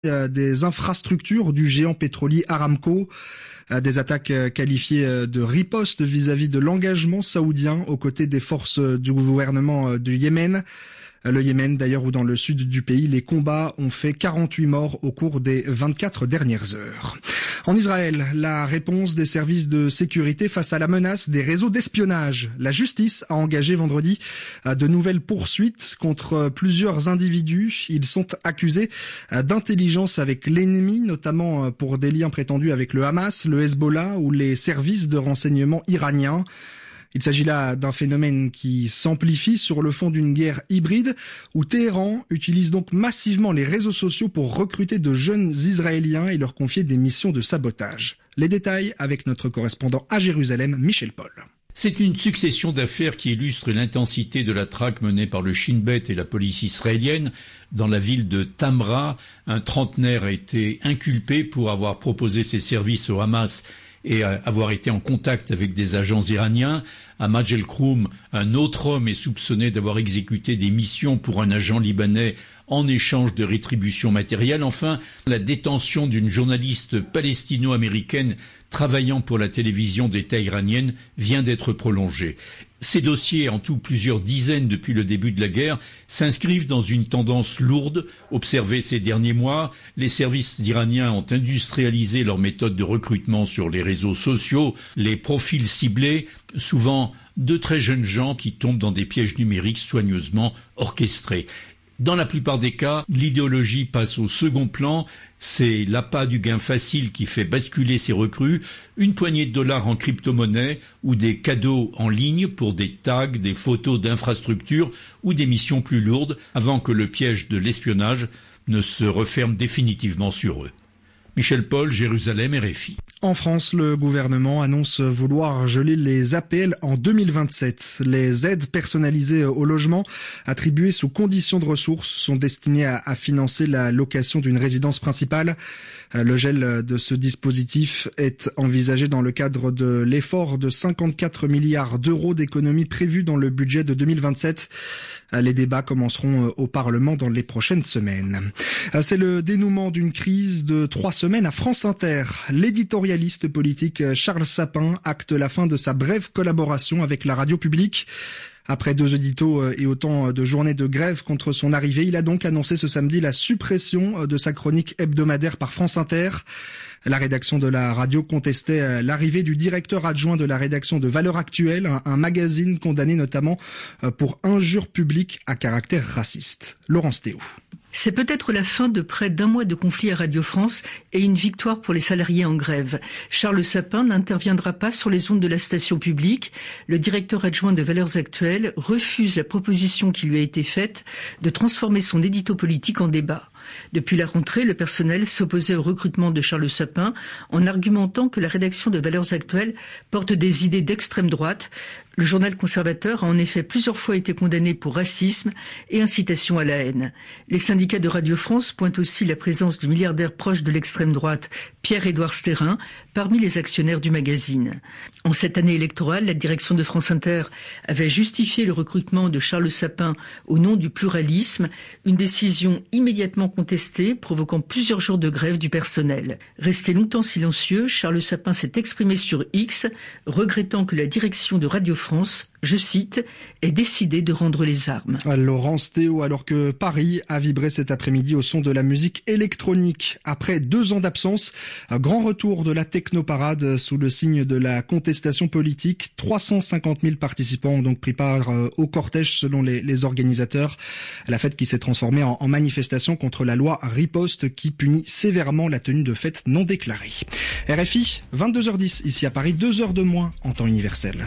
des infrastructures du géant pétrolier Aramco. Des attaques qualifiées de riposte vis-à-vis de l'engagement saoudien aux côtés des forces du gouvernement du Yémen. Le Yémen, d'ailleurs, où dans le sud du pays, les combats ont fait 48 morts au cours des 24 dernières heures. En Israël, la réponse des services de sécurité face à la menace des réseaux d'espionnage. La justice a engagé vendredi de nouvelles poursuites contre plusieurs individus. Ils sont accusés d'intelligence avec l'ennemi, notamment pour des liens prétendus avec le Hamas, le Hezbollah ou les services de renseignement iraniens. Il s'agit là d'un phénomène qui s'amplifie sur le fond d'une guerre hybride où Téhéran utilise donc massivement les réseaux sociaux pour recruter de jeunes Israéliens et leur confier des missions de sabotage. Les détails avec notre correspondant à Jérusalem, Michel Paul. C'est une succession d'affaires qui illustre l'intensité de la traque menée par le Shin Bet et la police israélienne. Dans la ville de Tamra, un trentenaire a été inculpé pour avoir proposé ses services au Hamas et avoir été en contact avec des agents iraniens. À Majel Kroum, un autre homme est soupçonné d'avoir exécuté des missions pour un agent libanais en échange de rétributions matérielles. Enfin, la détention d'une journaliste palestino-américaine travaillant pour la télévision d'État iranienne vient d'être prolongée. Ces dossiers, en tout plusieurs dizaines depuis le début de la guerre, s'inscrivent dans une tendance lourde observée ces derniers mois. Les services iraniens ont industrialisé leurs méthodes de recrutement sur les réseaux sociaux, les profils ciblés, souvent de très jeunes gens qui tombent dans des pièges numériques soigneusement orchestrés. Dans la plupart des cas, l'idéologie passe au second plan. C'est l'appât du gain facile qui fait basculer ces recrues, une poignée de dollars en crypto-monnaie ou des cadeaux en ligne pour des tags, des photos d'infrastructures ou des missions plus lourdes avant que le piège de l'espionnage ne se referme définitivement sur eux. Michel Paul, Jérusalem, RFI. En France, le gouvernement annonce vouloir geler les APL en 2027. Les aides personnalisées au logement, attribuées sous conditions de ressources, sont destinées à financer la location d'une résidence principale. Le gel de ce dispositif est envisagé dans le cadre de l'effort de 54 milliards d'euros d'économies prévues dans le budget de 2027. Les débats commenceront au Parlement dans les prochaines semaines. C'est le dénouement d'une crise de 3 semaines à France Inter. L'éditorialiste politique Charles Sapin acte la fin de sa brève collaboration avec la radio publique. Après 2 éditos et autant de journées de grève contre son arrivée, il a donc annoncé ce samedi la suppression de sa chronique hebdomadaire par France Inter. La rédaction de la radio contestait l'arrivée du directeur adjoint de la rédaction de Valeurs Actuelles, un magazine condamné notamment pour injures publiques à caractère raciste. Laurence Théo. C'est peut-être la fin de près d'un mois de conflit à Radio France et une victoire pour les salariés en grève. Charles Sapin n'interviendra pas sur les ondes de la station publique. Le directeur adjoint de Valeurs Actuelles refuse la proposition qui lui a été faite de transformer son édito politique en débat. Depuis la rentrée, le personnel s'opposait au recrutement de Charles Sapin en argumentant que la rédaction de Valeurs Actuelles porte des idées d'extrême droite. Le journal conservateur a en effet plusieurs fois été condamné pour racisme et incitation à la haine. Les syndicats de Radio France pointent aussi la présence du milliardaire proche de l'extrême droite, Pierre-Édouard Stérin, parmi les actionnaires du magazine. En cette année électorale, la direction de France Inter avait justifié le recrutement de Charles Sapin au nom du pluralisme, une décision immédiatement contestée, provoquant plusieurs jours de grève du personnel. Resté longtemps silencieux, Charles Sapin s'est exprimé sur X, regrettant que la direction de Radio France, je cite, ait décidé de rendre les armes. Laurence Théo, alors que Paris a vibré cet après-midi au son de la musique électronique. Après 2 ans d'absence, grand retour de la technoparade sous le signe de la contestation politique. 350 000 participants ont donc pris part au cortège selon les organisateurs. La fête qui s'est transformée en manifestation contre la loi Riposte qui punit sévèrement la tenue de fêtes non déclarées. RFI, 22h10 ici à Paris, 2 heures de moins en temps universel.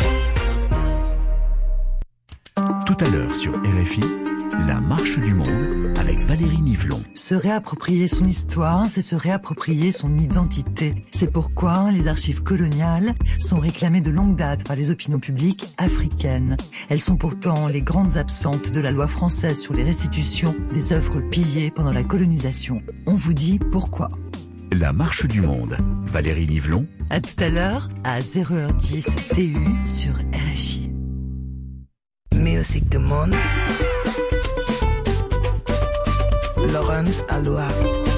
Tout à l'heure sur RFI, la marche du monde avec Valérie Nivelon. Se réapproprier son histoire, c'est se réapproprier son identité. C'est pourquoi les archives coloniales sont réclamées de longue date par les opinions publiques africaines. Elles sont pourtant les grandes absentes de la loi française sur les restitutions des œuvres pillées pendant la colonisation. On vous dit pourquoi. La marche du monde. Valérie Nivelon. À tout à l'heure, à 0h10 TU sur RFI. Music du monde. Laurence Aloha.